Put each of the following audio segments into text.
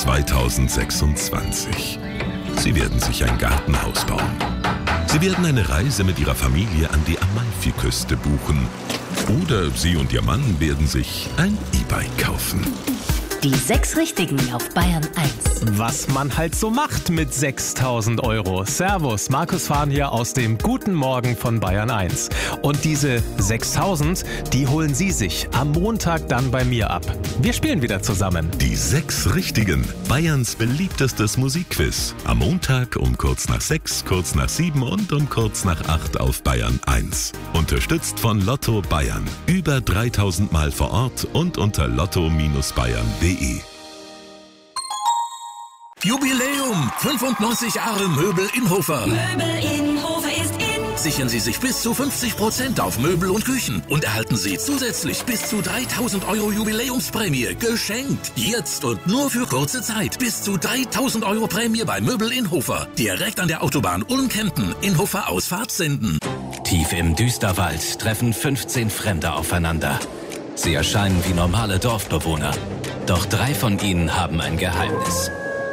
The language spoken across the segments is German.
2026. Sie werden sich ein Gartenhaus bauen. Sie werden eine Reise mit Ihrer Familie an die Amalfiküste buchen. Oder Sie und Ihr Mann werden sich ein E-Bike kaufen. Die 6 Richtigen auf Bayern 1. Was man halt so macht mit 6.000 Euro. Servus, Markus Fahn hier aus dem Guten Morgen von Bayern 1. Und diese 6.000, die holen Sie sich am Montag dann bei mir ab. Wir spielen wieder zusammen. Die 6 Richtigen. Bayerns beliebtestes Musikquiz. Am Montag um kurz nach 6, kurz nach 7 und um kurz nach 8 auf Bayern 1. Unterstützt von Lotto Bayern. Über 3.000 Mal vor Ort und unter lotto-bayern.de. Jubiläum! 95 Jahre Möbel Inhofer. Möbel Inhofer ist in. Sichern Sie sich bis zu 50% auf Möbel und Küchen und erhalten Sie zusätzlich bis zu 3.000 Euro Jubiläumsprämie geschenkt. Jetzt und nur für kurze Zeit. Bis zu 3.000 Euro Prämie bei Möbel Inhofer. Direkt an der Autobahn Ulm-Kempten. Inhofer Ausfahrt Senden. Tief im Düsterwald treffen 15 Fremde aufeinander. Sie erscheinen wie normale Dorfbewohner. Doch 3 von ihnen haben ein Geheimnis.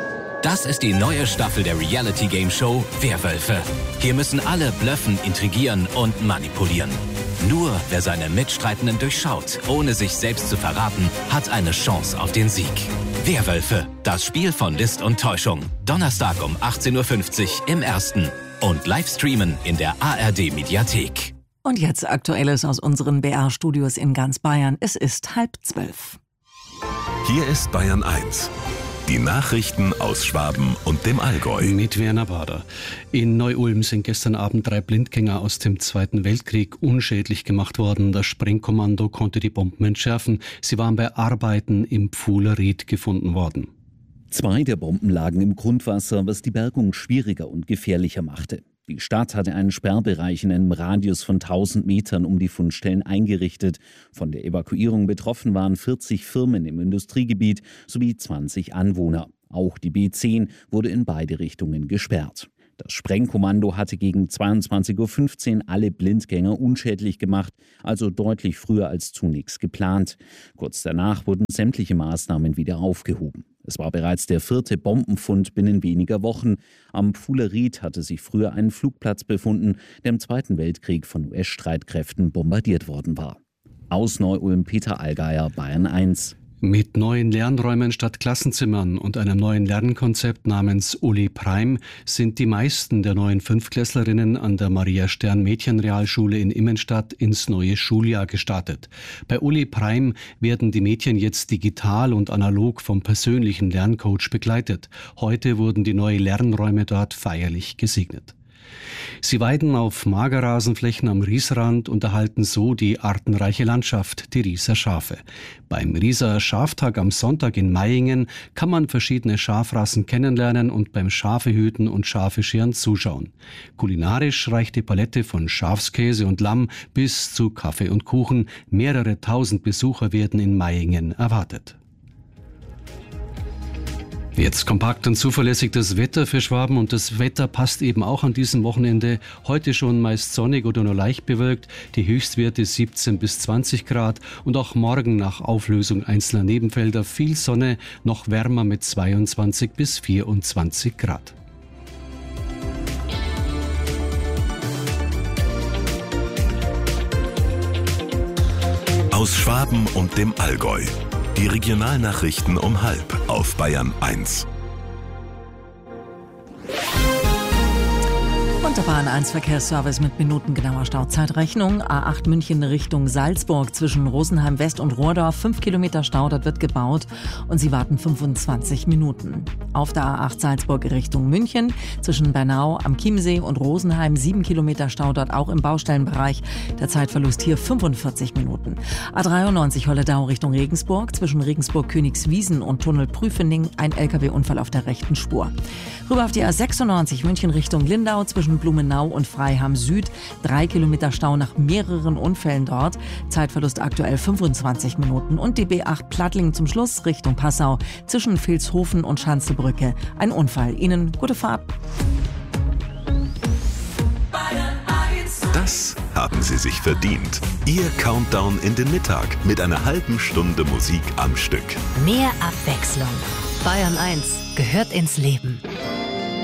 Das ist die neue Staffel der Reality-Game-Show Werwölfe. Hier müssen alle blöffen, intrigieren und manipulieren. Nur wer seine Mitstreitenden durchschaut, ohne sich selbst zu verraten, hat eine Chance auf den Sieg. Werwölfe, das Spiel von List und Täuschung. Donnerstag um 18.50 Uhr im Ersten. Und live streamen in der ARD-Mediathek. Und jetzt Aktuelles aus unseren BR-Studios in ganz Bayern. Es ist 11:30. Hier ist Bayern 1. Die Nachrichten aus Schwaben und dem Allgäu. Mit Werner Bader. In Neu-Ulm sind gestern Abend 3 Blindgänger aus dem Zweiten Weltkrieg unschädlich gemacht worden. Das Sprengkommando konnte die Bomben entschärfen. Sie waren bei Arbeiten im Pfuhlerried gefunden worden. 2 der Bomben lagen im Grundwasser, was die Bergung schwieriger und gefährlicher machte. Die Stadt hatte einen Sperrbereich in einem Radius von 1000 Metern um die Fundstellen eingerichtet. Von der Evakuierung betroffen waren 40 Firmen im Industriegebiet sowie 20 Anwohner. Auch die B10 wurde in beide Richtungen gesperrt. Das Sprengkommando hatte gegen 22.15 Uhr alle Blindgänger unschädlich gemacht, also deutlich früher als zunächst geplant. Kurz danach wurden sämtliche Maßnahmen wieder aufgehoben. Es war bereits der 4. Bombenfund binnen weniger Wochen. Am Pfuhlerried hatte sich früher ein Flugplatz befunden, der im Zweiten Weltkrieg von US-Streitkräften bombardiert worden war. Aus Neu-Ulm Peter Allgeier, Bayern 1. Mit neuen Lernräumen statt Klassenzimmern und einem neuen Lernkonzept namens Uli Prime sind die meisten der neuen Fünftklässlerinnen an der Maria-Stern-Mädchenrealschule in Immenstadt ins neue Schuljahr gestartet. Bei Uli Prime werden die Mädchen jetzt digital und analog vom persönlichen Lerncoach begleitet. Heute wurden die neuen Lernräume dort feierlich gesegnet. Sie weiden auf Magerrasenflächen am Riesrand und erhalten so die artenreiche Landschaft, die Rieser Schafe. Beim Rieser Schaftag am Sonntag in Meiingen kann man verschiedene Schafrassen kennenlernen und beim Schafehüten und Schafescheren zuschauen. Kulinarisch reicht die Palette von Schafskäse und Lamm bis zu Kaffee und Kuchen. Mehrere tausend Besucher werden in Meiingen erwartet. Jetzt kompakt und zuverlässig das Wetter für Schwaben und das Wetter passt eben auch an diesem Wochenende. Heute schon meist sonnig oder nur leicht bewölkt, die Höchstwerte 17 bis 20 Grad und auch morgen nach Auflösung einzelner Nebenfelder viel Sonne, noch wärmer mit 22 bis 24 Grad. Aus Schwaben und dem Allgäu. Die Regionalnachrichten um 12:30 auf Bayern 1. Und der Bayern 1 Verkehrsservice mit minutengenauer Stauzeitrechnung. A8 München Richtung Salzburg zwischen Rosenheim West und Rohrdorf. 5 Kilometer Stau, dort wird gebaut und Sie warten 25 Minuten. Auf der A8 Salzburg Richtung München zwischen Bernau am Chiemsee und Rosenheim 7 Kilometer Stau, dort auch im Baustellenbereich. Der Zeitverlust hier 45 Minuten. A93 Holledau Richtung Regensburg zwischen Regensburg-Königswiesen und Tunnel Prüfening. Ein LKW-Unfall auf der rechten Spur. Rüber auf die A96 München Richtung Lindau zwischen Blumenau und Freiham Süd. 3 Kilometer Stau nach mehreren Unfällen dort. Zeitverlust aktuell 25 Minuten. Und die B8 Plattling zum Schluss Richtung Passau zwischen Vilshofen und Schanzebrücke. Ein Unfall. Ihnen gute Fahrt. Das haben Sie sich verdient. Ihr Countdown in den Mittag mit einer halben Stunde Musik am Stück. Mehr Abwechslung. Bayern 1 gehört ins Leben.